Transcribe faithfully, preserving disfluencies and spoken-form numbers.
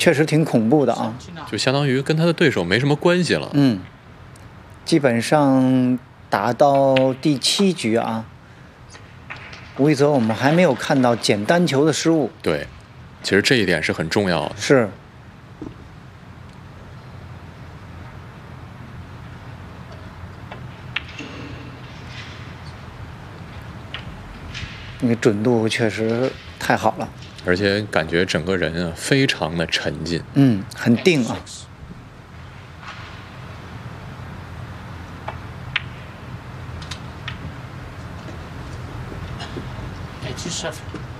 确实挺恐怖的啊。 就相当于跟他的对手没什么关系了。 嗯，基本上打到第七局啊，吴一泽我们还没有看到捡单球的失误。 对，其实这一点是很重要的。 是。那个准度确实太好了， 而且感觉整个人啊非常的沉静， 嗯，很定啊。 eighty-seven